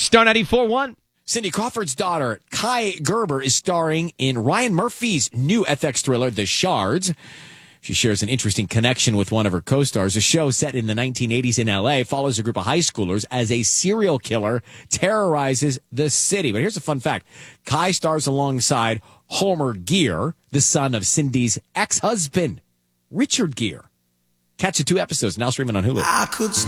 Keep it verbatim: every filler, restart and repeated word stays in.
Star ninety-four point one. Cindy Crawford's daughter, Kai Gerber, is starring in Ryan Murphy's new F X thriller, The Shards. She shares an interesting connection with one of her co-stars. The show, set in the nineteen eighties in L A, follows a group of high schoolers as a serial killer terrorizes the city. But here's a fun fact. Kai stars alongside Homer Gear, the son of Cindy's ex-husband, Richard Gere. Catch the two episodes now streaming on Hulu. I could